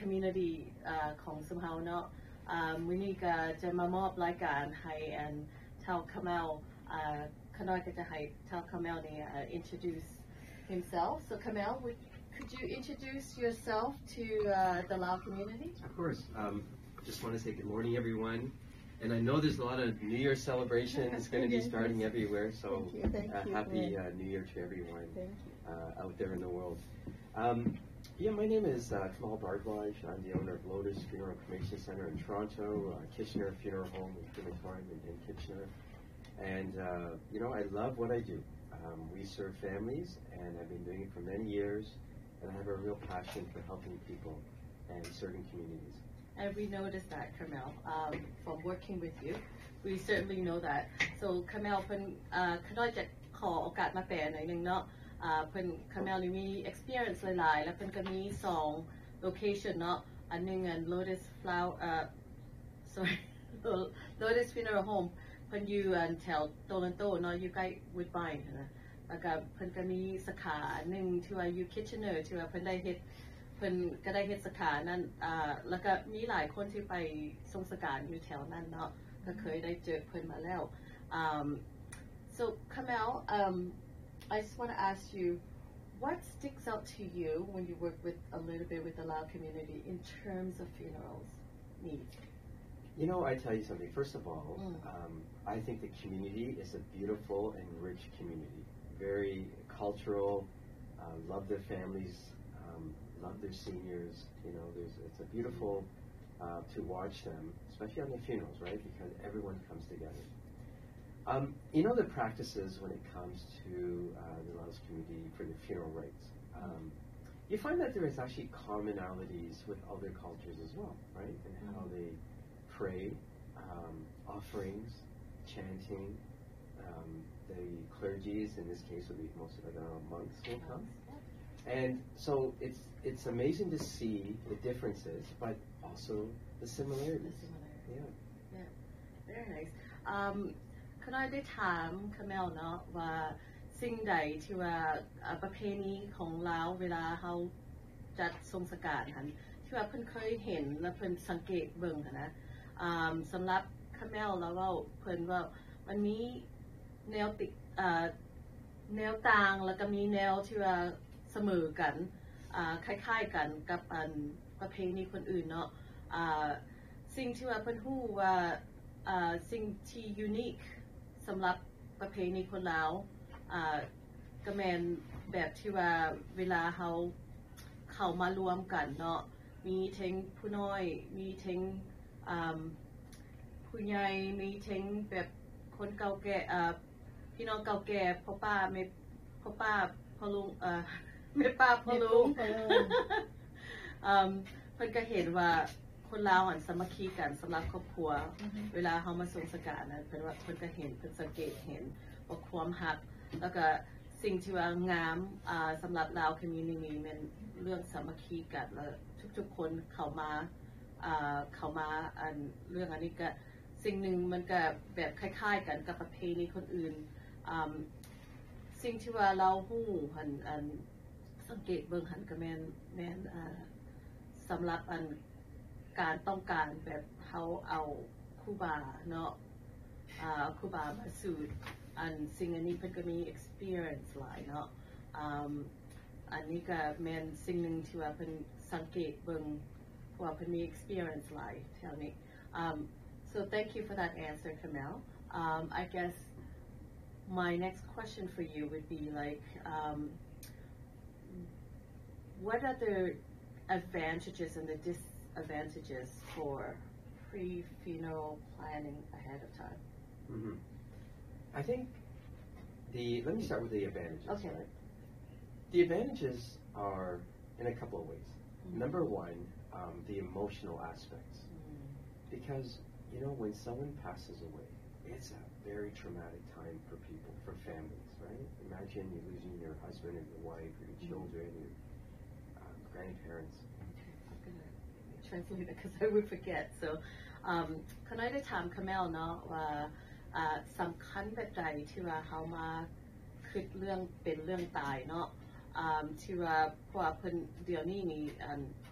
community ของสมเฮาเนาะมื้อนี้ก็จะมามอบรายการให้เท่าคาเมลขน้อยก็จะให้เท่าคาเมลนี่introduce himself. So Kamel, could you introduce yourself to the Lao community? Of course. Just want to say good morning, everyone. And I know there's a lot of New Year celebrations going to be starting everywhere. So happy New Year to everyone out there in the world. Yeah, my name is Kamal Bardwaj. I'm the owner of Lotus Funeral Cremation Center in Toronto, Kitchener Funeral Home and Crematorium in Kitchener. And, you know, I love what I do. We serve families, and I've been doing it for many years, and I have a real passion for helping people and serving communities. And we noticed that, Kamel, from working with you. We certainly know that. So Kamel เพิ่นขน้อยจะขอโอกาสมาแปลหน่อยนึงเนาะเพิ่น Kamel นี่มี experience หลายๆแล้วเพิ่นก็มี2 location เนาะอันนึงLotus Flower sorry Lotus Funeral Home เพิ่นอยู่แถวโตรอนโตเนาะอยู่ใกล้ Woodbine นะแล้วก็เพิ่นก็มีสาขาหนึ่งที่ว่าอยู่ Kitchener ที่ว่าเพิ่นได้เฮ็ดสาขานั้นแล้วก็มีหลายคนที่ไปทรงสการอยู่แถวนั้นเนาะก็เคยได้เจอเพิ่นมาแล้ว so Kamel I just want to ask you what sticks out to you when you work with a little bit with the Lao community in terms of funerals needs. You know, I tell you something. First of all, I think the community is a beautiful and rich community. Very cultural, love their families, love their seniors. You know, it's a beautiful to watch them, especially on the funerals, right? Because everyone comes together. You know the practices when it comes to the Laos community for the funeral rites. You find that there is actually commonalities with other cultures as well, right? And how they pray, offerings, chanting. The clergies, in this case, would be most of the monks will come. And so it's amazing to see the differences, but also the similarities. Yeah. Very nice. ขน้อยได้ถาม Kamel เนาะว่าสิ่งใดที่ว่าประเพณีของลาวเวลาเฮาจัดทรงสการหันที่ว่าเพิ่นเคยเห็นและเพิ่นสังเกตเบิ่งนะสำหรับ Kamel แล้วว่าเพิ่นว่ามันมีแนวต่างแล้วก็มีแนวที่ว่าเสมอกันคล้ายๆกันกับประเพณีคนอื่นเนาะสิ่งที่ว่าเพิ่นฮู้ว่าสิ่งที่ยูนิคสำหรับประเพณีคนลาวก็แม่นแบบที่ว่าเวลาเขามารวมกันเนาะมีทั้งผู้น้อยมีทั้งผู้ใหญ่มีทั้งแบบคนเก่าแก่พี่น้องเก่าแก่พ่อป้าแม่พ่อลุงแม่ป้าพ่อลุงเพิ่นก็เห็นว่าคนลาวสามัคคีกันสำหรับครอบครัวเวลาเฮามาทรงสการนะเพิ่นว่าเพิ่นก็เห็นเพิ่นสังเกตเห็นว่าความฮักแล้วก็สิ่งที่ว่างามสำหรับลาวคอมมูนิตี้มันเรื่องสามัคคีกันแล้วทุกๆคนเข้ามาเรื่องอันนี้ก็สิ่งหนึ่งมันก็แบบคล้ายๆกันกับประเพณีคนอื่นสิ่งที่ว่าเราฮู้สังเกตเบิ่งหันก็แม่นสำหรับการต้องการแบบเขาเอาครูบาเนาะครูบามาสู่สิ่งอันนี้เพิ่นก็มี experience หลายเนาะอันนี้ก็แม่นสิ่งหนึ่งที่ว่าเพิ่นสังเกตเบิ่งว่าเพิ่นมี experience หลายแถวนี้ So thank you for that answer, Kamel. I guess my next question for you would be like, what are the advantages and the disadvantages for pre-funeral planning ahead of time? I think let me start with the advantages. Okay. Right? The advantages are in a couple of ways. Number one, the emotional aspects. Because, you know, when someone passes away, it's a very traumatic time for people, for families, right? Imagine you're losing your husband and your wife, or your children, your grandparents. I'm going to translate it because I would forget. So, ขณะได้ถาม Kamel เนาะว่าสำคัญแบบใดที่ว่าเขามาคิดเรื่องเป็นเรื่องตายเนาะที่ว่าเพราะว่าเพิ่นเดี๋ยวนี้